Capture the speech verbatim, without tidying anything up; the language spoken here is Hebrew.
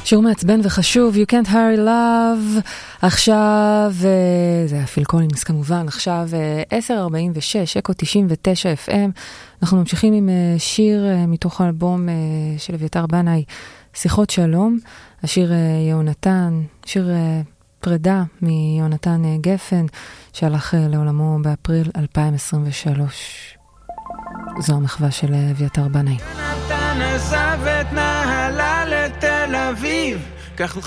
שיר מעצבן וחשוב, You Can't Hurry Love. עכשיו, זה היה פיל קולינס כמובן, עכשיו עשר ארבעים ושש, אקו תשעים ותשע אף אם. אנחנו ממשיכים עם שיר מתוך האלבום של אביתר בנאי, שיחות שלום. השיר יהונתן, שיר פרידה מיהונתן גפן, שהלך לעולמו באפריל אלפיים עשרים ושלוש. זו המחווה של אביתר בנאי. יהונתן עזב את נהלה לתל אביב, כך